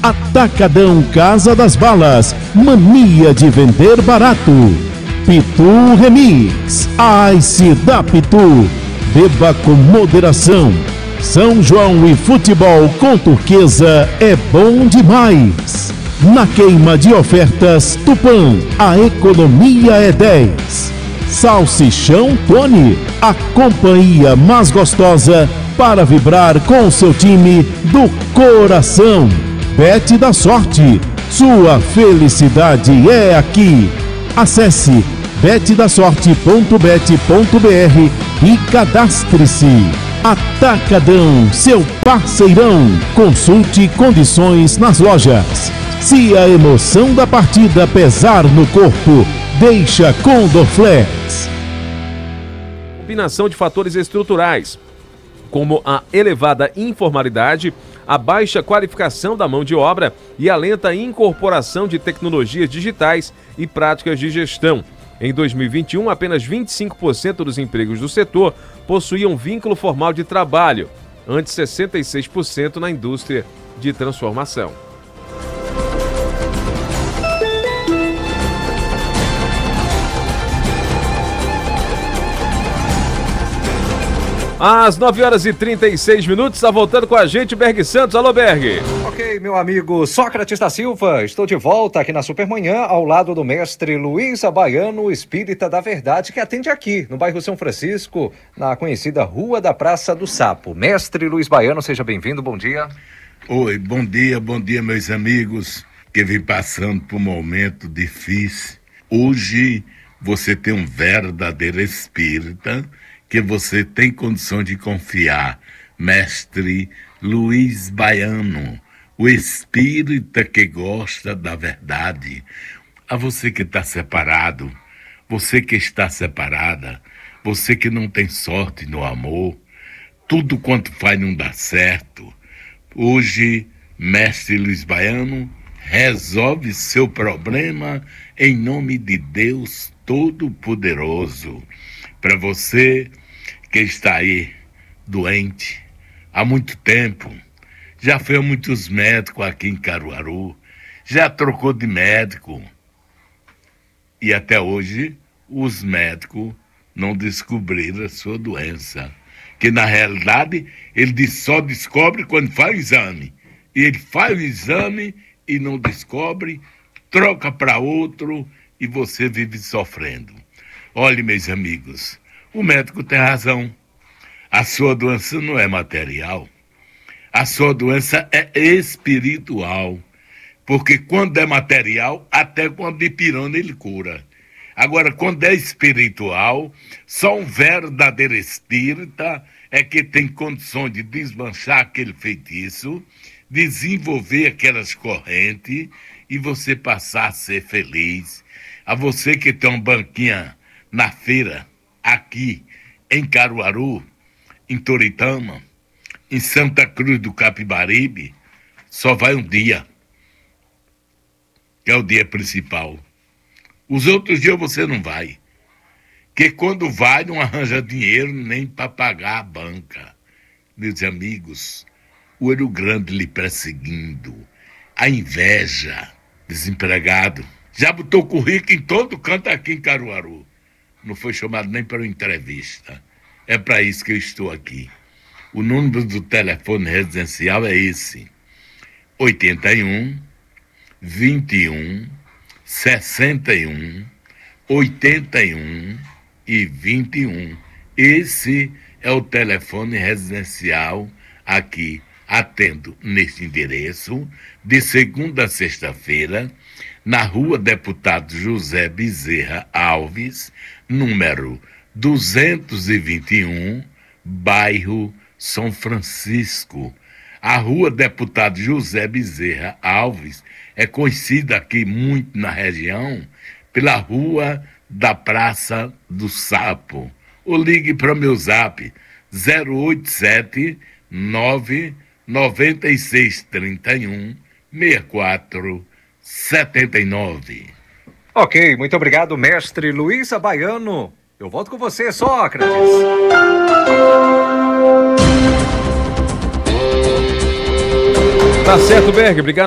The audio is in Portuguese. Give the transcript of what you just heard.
Atacadão Casa das Balas, mania de vender barato. Pitu Remix, Ice da Pitu, beba com moderação. São João e futebol com Turquesa é bom demais. Na queima de ofertas Tupã, a economia é 10. Salsichão Tony, a companhia mais gostosa para vibrar com seu time do coração. Bet da Sorte, sua felicidade é aqui. Acesse betdasorte.bet.br e cadastre-se. Atacadão, seu parceirão. Consulte condições nas lojas. Se a emoção da partida pesar no corpo, deixa com Dorflex. Combinação de fatores estruturais, como a elevada informalidade, a baixa qualificação da mão de obra e a lenta incorporação de tecnologias digitais e práticas de gestão. Em 2021, apenas 25% dos empregos do setor possuíam vínculo formal de trabalho, antes 66% na indústria de transformação. Às 9h36, está voltando com a gente Berg Santos. Alô, Berg. Ok, meu amigo Sócrates da Silva, estou de volta aqui na Supermanhã, ao lado do mestre Luiz Baiano, espírita da verdade, que atende aqui, no bairro São Francisco, na conhecida Rua da Praça do Sapo. Mestre Luiz Baiano, seja bem-vindo, bom dia. Oi, bom dia, meus amigos, que vem passando por um momento difícil. Hoje você tem um verdadeiro espírita, que você tem condição de confiar, mestre Luiz Baiano, o espírita que gosta da verdade. A você que está separado, você que está separada, você que não tem sorte no amor, tudo quanto faz não dá certo. Hoje, mestre Luiz Baiano resolve seu problema em nome de Deus Todo-Poderoso. Para você que está aí doente há muito tempo, já foi a muitos médicos aqui em Caruaru, já trocou de médico e até hoje os médicos não descobriram a sua doença, que na realidade ele só descobre quando faz o exame, e ele faz o exame e não descobre, troca para outro e você vive sofrendo. Olhe, meus amigos, o médico tem razão. A sua doença não é material. A sua doença é espiritual. Porque quando é material, até quando de pirona ele cura. Agora, quando é espiritual, só um verdadeiro espírita é que tem condição de desmanchar aquele feitiço, desenvolver aquelas correntes e você passar a ser feliz. A você que tem uma banquinha na feira, aqui em Caruaru, em Toritama, em Santa Cruz do Capibaribe, só vai um dia, que é o dia principal. Os outros dias você não vai, que quando vai não arranja dinheiro nem para pagar a banca. Meus amigos, o olho grande lhe perseguindo, a inveja, desempregado, já botou currículo em todo canto aqui em Caruaru. Não foi chamado nem para uma entrevista. É para isso que eu estou aqui. O número do telefone residencial é esse: 81 21 61 81 e 21. Esse é o telefone residencial aqui. Atendo neste endereço de segunda a sexta-feira, na Rua Deputado José Bezerra Alves, número 221, bairro São Francisco. A Rua Deputado José Bezerra Alves é conhecida aqui muito na região pela Rua da Praça do Sapo. Ou ligue para o meu zap 087 99631 6479. Ok, muito obrigado, mestre Luiz Baiano. Eu volto com você, Sócrates. Tá certo, Berg. Obrigado.